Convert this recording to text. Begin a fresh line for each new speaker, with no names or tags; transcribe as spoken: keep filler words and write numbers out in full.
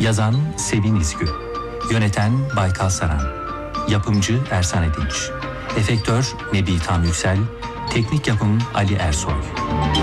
Yazan Sevin İzgü. Yöneten Baykal Saran. Yapımcı Ersan Edinç. Efektör Nebi Tam Yüksel. Teknik yapım Ali Ersoy.